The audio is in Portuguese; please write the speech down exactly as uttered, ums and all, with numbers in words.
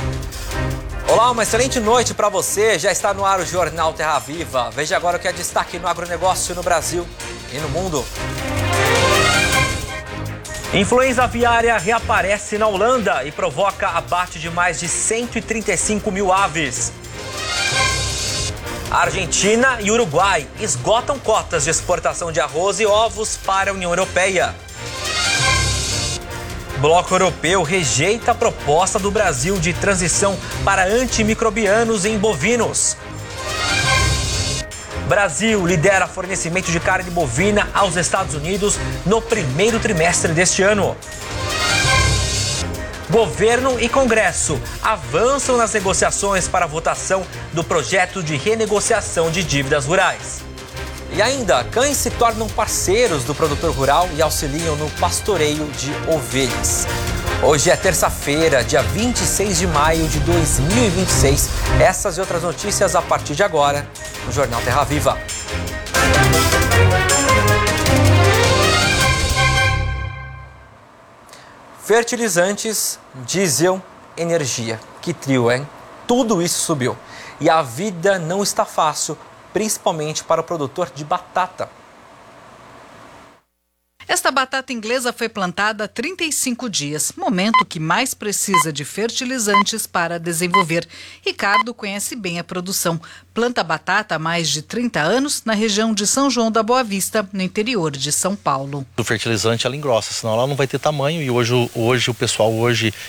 Olá, uma excelente noite para você. Já está no ar o Jornal Terra Viva. Veja agora o que é destaque no agronegócio no Brasil e no mundo. Influenza aviária reaparece na Holanda e provoca abate de mais de cento e trinta e cinco mil aves. A Argentina e Uruguai esgotam cotas de exportação de arroz e ovos para a União Europeia. O Bloco Europeu rejeita a proposta do Brasil de transição para antimicrobianos em bovinos. Brasil lidera fornecimento de carne bovina aos Estados Unidos no primeiro trimestre deste ano. Governo e Congresso avançam nas negociações para a votação do projeto de renegociação de dívidas rurais. E ainda, cães se tornam parceiros do produtor rural e auxiliam no pastoreio de ovelhas. Hoje é terça-feira, dia vinte e seis de maio de dois mil e vinte e seis. Essas e outras notícias a partir de agora no Jornal Terra Viva. Fertilizantes, diesel, energia. Que trio, hein? Tudo isso subiu. E a vida não está fácil, principalmente para o produtor de batata. Esta batata inglesa foi plantada há trinta e cinco dias, momento que mais precisa de fertilizantes para desenvolver. Ricardo conhece bem a produção. Planta batata há mais de trinta anos na região de São João da Boa Vista, no interior de São Paulo. O fertilizante ela engrossa, senão ela não vai ter tamanho e hoje, hoje o pessoal hoje